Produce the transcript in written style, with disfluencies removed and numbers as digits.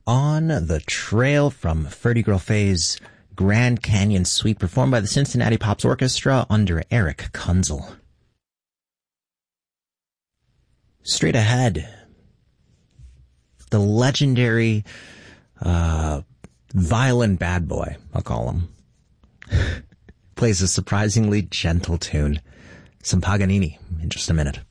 On the Trail from Ferdy Grolfe's Grand Canyon Suite, performed by the Cincinnati Pops Orchestra under Eric Kunzel. Straight ahead, the legendary violin bad boy, I'll call him, plays a surprisingly gentle tune. Some Paganini in just a minute.